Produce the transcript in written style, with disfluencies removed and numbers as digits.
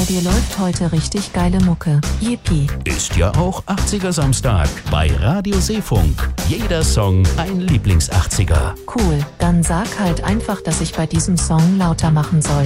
dir läuft heute richtig geile Mucke. Yippie. Ist ja auch 80er Samstag bei Radio Seefunk. Jeder Song ein Lieblings-80er. Cool, dann sag halt einfach, dass ich bei diesem Song lauter machen soll.